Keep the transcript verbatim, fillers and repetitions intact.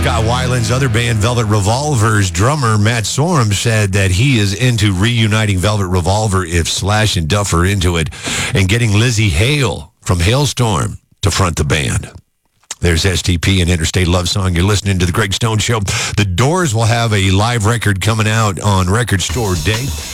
Scott Weiland's other band, Velvet Revolver's drummer, Matt Sorum, said that he is into reuniting Velvet Revolver if Slash and Duff are into it, and getting Lizzie Hale from Hailstorm to front the band. There's S T P and Interstate Love Song. You're listening to The Greg Stone Show. The Doors will have a live record coming out on Record Store Day.